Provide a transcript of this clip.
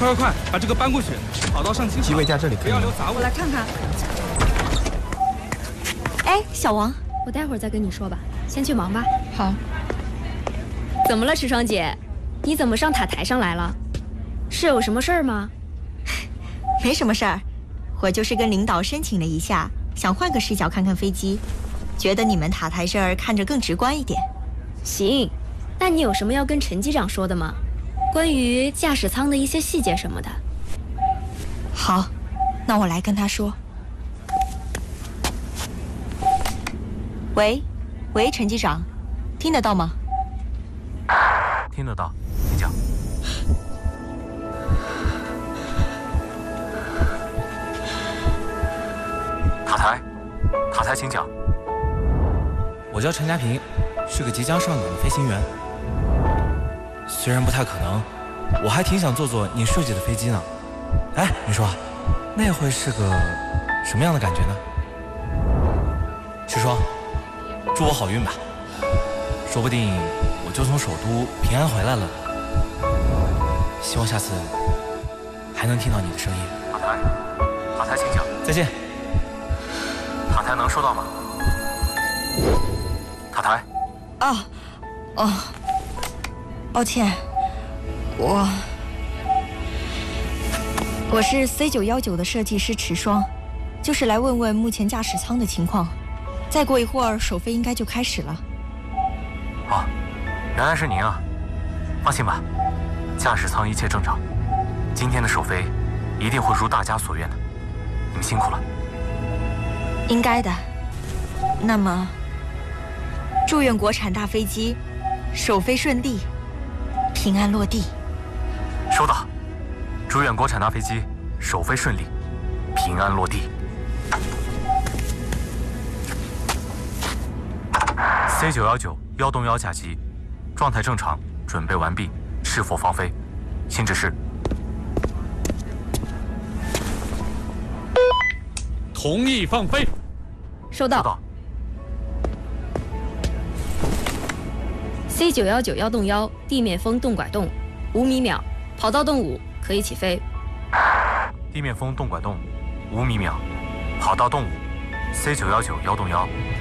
快，把这个搬过去，跑道上清。 机位架这里可以吗？ 不要留杂物。 我来看看。 哎，小王， 我待会儿再跟你说吧，先去忙吧。 好。 怎么了，池霜姐？你怎么上塔台上来了？是有什么事儿吗？ 没什么事儿，我就是跟领导申请了一下，想换个视角看看飞机，觉得你们塔台这儿看着更直观一点。 行，那你有什么要跟陈机长说的吗？关于驾驶舱的一些细节什么的。 好，那我来跟他说。喂，陈机长，听得到吗？ 听得到，请讲。塔台，请讲。 我叫陈家平，是个即将上岗的飞行员。虽然不太可能，我还挺想坐您设计的飞机呢。哎，你说，那会是个什么样的感觉呢？石霜，祝我好运吧，说不定我就从首都平安回来了。希望下次还能听到你的声音。 塔台，请讲。 再见。 塔台能收到吗？塔台。 抱歉，我是 C919的设计师池霜，就是来问问目前驾驶舱的情况。再过一会儿首飞应该就开始了。 哦，原来是您啊！放心吧，驾驶舱一切正常，今天的首飞一定会如大家所愿的。你们辛苦了。 应该的。那么，祝愿国产大飞机首飞顺利，平安落地。 收到。祝愿国产大飞机首飞顺利，平安落地。C919幺洞幺甲级，状态正常，准备完毕，是否放飞？新指示。 同意放飞。 收到。C919幺洞幺，地面风动拐动，5米秒，跑道动5，可以起飞。 地面风动拐动，5米秒，跑道动5。C919幺洞幺，